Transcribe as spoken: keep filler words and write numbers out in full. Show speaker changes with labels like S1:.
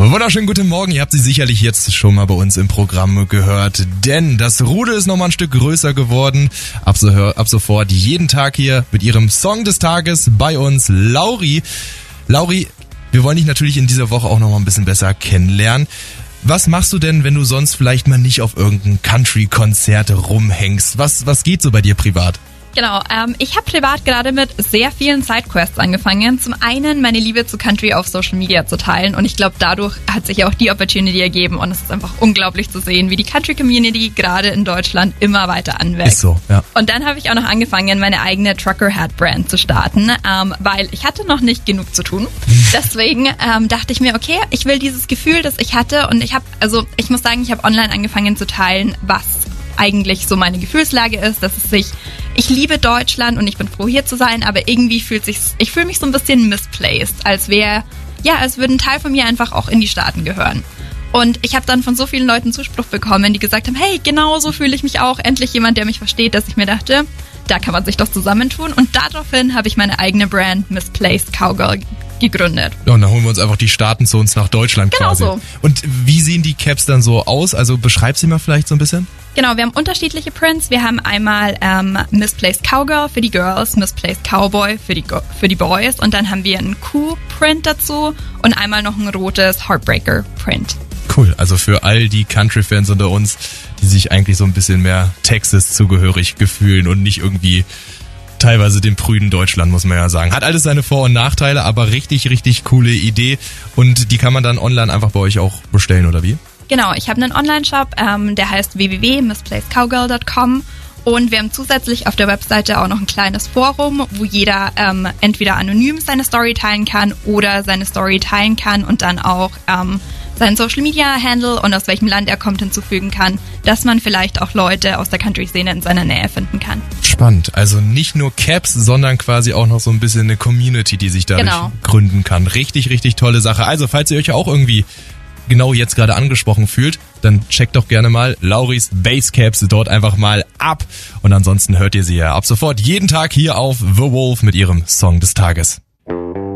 S1: Wunderschönen guten Morgen, ihr habt sie sicherlich jetzt schon mal bei uns im Programm gehört, denn das Rudel ist nochmal ein Stück größer geworden. Ab, so, ab sofort jeden Tag hier mit ihrem Song des Tages bei uns, Lauri. Lauri, wir wollen dich natürlich in dieser Woche auch nochmal ein bisschen besser kennenlernen. Was machst du denn, wenn du sonst vielleicht mal nicht auf irgendein Country-Konzert rumhängst? Was, was geht so bei dir privat?
S2: Genau, ähm, ich habe privat gerade mit sehr vielen Sidequests angefangen. Zum einen meine Liebe zu Country auf Social Media zu teilen und ich glaube, dadurch hat sich auch die Opportunity ergeben und es ist einfach unglaublich zu sehen, wie die Country-Community gerade in Deutschland immer weiter anwächst.
S1: Ist so, ja.
S2: Und dann habe ich auch noch angefangen, meine eigene Trucker Hat Brand zu starten, ähm, weil ich hatte noch nicht genug zu tun. Deswegen ähm, dachte ich mir, okay, ich will dieses Gefühl, das ich hatte und ich habe, also ich muss sagen, ich habe online angefangen zu teilen, was eigentlich so meine Gefühlslage ist, dass es sich, ich liebe Deutschland und ich bin froh hier zu sein, aber irgendwie fühlt sich, ich fühle mich so ein bisschen misplaced, als wäre, ja, als würde ein Teil von mir einfach auch in die Staaten gehören. Und ich habe dann von so vielen Leuten Zuspruch bekommen, die gesagt haben, hey, genau so fühle ich mich auch, endlich jemand, der mich versteht, dass ich mir dachte, da kann man sich doch zusammentun und daraufhin habe ich meine eigene Brand Misplaced Cowgirl gegründet.
S1: Ja, und dann holen wir uns einfach die Staaten zu uns nach Deutschland
S2: genau
S1: quasi.
S2: So.
S1: Und wie sehen die Caps dann so aus? Also beschreib sie mal vielleicht so ein bisschen.
S2: Genau, wir haben unterschiedliche Prints. Wir haben einmal ähm, Misplaced Cowgirl für die Girls, Misplaced Cowboy für die für die Boys und dann haben wir einen Coup-Print dazu und einmal noch ein rotes Heartbreaker-Print.
S1: Cool, also für all die Country-Fans unter uns, die sich eigentlich so ein bisschen mehr Texas zugehörig fühlen und nicht irgendwie teilweise dem prüden Deutschland, muss man ja sagen. Hat alles seine Vor- und Nachteile, aber richtig, richtig coole Idee. Und die kann man dann online einfach bei euch auch bestellen, oder wie?
S2: Genau, ich habe einen Online-Shop, ähm, der heißt w w w punkt misplaced cowgirl punkt com und wir haben zusätzlich auf der Webseite auch noch ein kleines Forum, wo jeder ähm, entweder anonym seine Story teilen kann oder seine Story teilen kann und dann auch ähm, seinen Social-Media-Handle und aus welchem Land er kommt hinzufügen kann, dass man vielleicht auch Leute aus der Country-Szene in seiner Nähe finden kann.
S1: Spannend, also nicht nur Caps, sondern quasi auch noch so ein bisschen eine Community, die sich dadurch
S2: genau.
S1: gründen kann. Richtig, richtig tolle Sache. Also falls ihr euch ja auch irgendwie genau jetzt gerade angesprochen fühlt, dann checkt doch gerne mal Lauris Basecaps dort einfach mal ab. Und ansonsten hört ihr sie ja ab sofort jeden Tag hier auf The Wolf mit ihrem Song des Tages.